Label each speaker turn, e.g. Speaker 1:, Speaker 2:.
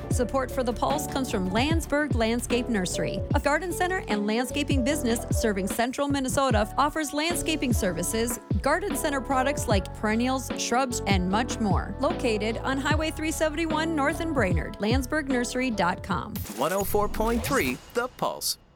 Speaker 1: Support for The Pulse comes from Landsberg Landscape Nursery, a garden center and landscaping business serving central Minnesota, offers landscaping services, garden center products like perennials, shrubs, and much more. Located on Highway 371 North in Brainerd, landsbergnursery.com.
Speaker 2: 104.3 The Pulse.